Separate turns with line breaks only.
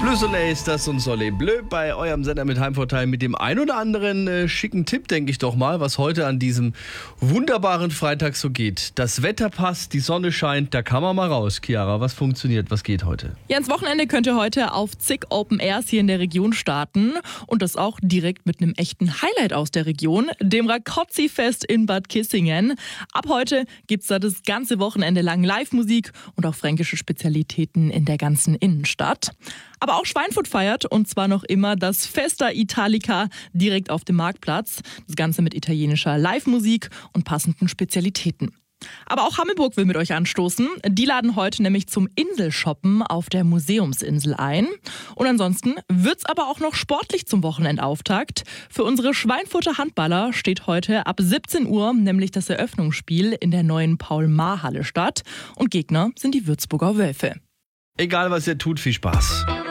Le Soleil ist das und Soleil Bleu bei eurem Sender mit Heimvorteil mit dem ein oder anderen schicken Tipp, denke ich doch mal, was heute an diesem wunderbaren Freitag so geht. Das Wetter passt, die Sonne scheint, da kann man mal raus. Chiara, was funktioniert, was geht heute?
Ja, ins Wochenende könnt ihr heute auf zig Open Airs hier in der Region starten und das auch direkt mit einem echten Highlight aus der Region, dem Rakotzi-Fest in Bad Kissingen. Ab heute gibt's da das ganze Wochenende lang Live-Musik und auch fränkische Spezialitäten in der ganzen Innenstadt. Aber auch Schweinfurt feiert und zwar noch immer das Festa Italica direkt auf dem Marktplatz. Das Ganze mit italienischer Live-Musik und passenden Spezialitäten. Aber auch Hammelburg will mit euch anstoßen. Die laden heute nämlich zum Inselshoppen auf der Museumsinsel ein. Und ansonsten wird's aber auch noch sportlich zum Wochenendauftakt. Für unsere Schweinfurter Handballer steht heute ab 17 Uhr nämlich das Eröffnungsspiel in der neuen Paul-Maar-Halle statt. Und Gegner sind die Würzburger Wölfe.
Egal was ihr tut, viel Spaß.